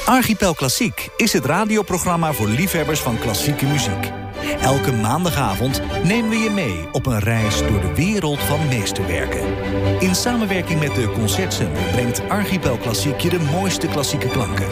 Archipel Klassiek is het radioprogramma voor liefhebbers van klassieke muziek. Elke maandagavond nemen we je mee op een reis door de wereld van meesterwerken. In samenwerking met de Concertzender brengt Archipel Klassiek je de mooiste klassieke klanken.